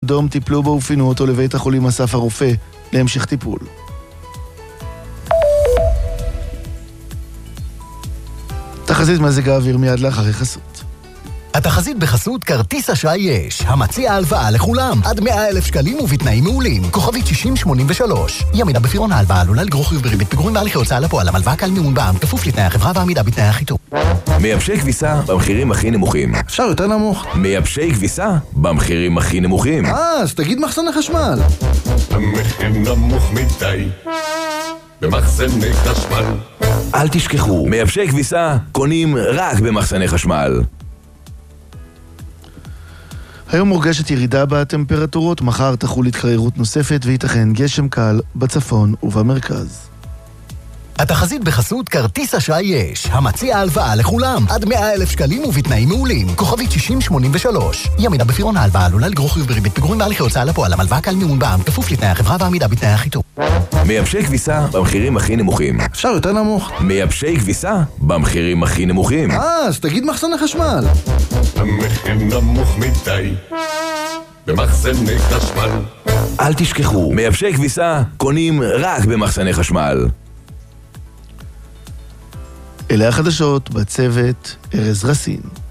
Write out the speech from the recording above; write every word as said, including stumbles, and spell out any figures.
דום טיפלו בו ופינו אותו לבית החולים אסף הרופא להמשך טיפול. תחזית מזג האוויר מיד לאחרי חסות. התחזית בחסות כרטיס אשראי יש, המציע הלוואה לכולם, עד מאה אלף שקלים ובתנאים מעולים. כוכבית שישים שמונים ושלוש. ימינה בפירעון ההלוואה עלולה לגרור חיוב בריבית פיגורים בהליכי הוצאה לפועל. המלוואה קל מימון בע"מ, כפוף לתנאי החברה והעמידה בתנאי החיתום. מייבשי כביסה במחירים הכי נמוכים. אפשר יותר נמוך. מייבשי כביסה במחירים הכי נמוכים. אה, אז תגיד מחסני חשמל. המחיר נמוך מדי במחסני חשמל. אל תשכחו, מייבשי כביסה קונים רק במחסני חשמל. היום מורגשת ירידה בטמפרטורות, מחר תחול התקררות נוספת וייתכן גשם קל בצפון ובמרכז. התחזית בחסות כרטיס אשראי יש, המציע הלוואה לכולם, עד מאה אלף שקלים ובתנאים מעולים. כוכבית שישים שמונים ושלוש. ימינה בפירעון ההלוואה עלולה לגרור חיוב בריבית פיגורים בהליכי הוצאה לפועל. המלוואה קל מימון בע"מ, כפוף לתנאי החברה והעמידה בתנאי החיתום. מייבשי כביסה במחירים הכי נמוכים. אפשר יותר נמוך. מייבשי כביסה במחירים הכי נמוכים. אה, אז תגיד מחסני חשמל. המחיר נמוך מדי במחסני חשמל. אל תשכחו, מייבשי כביסה קונים רק במחסני חשמל. אלה החדשות בצוות ארז רסין.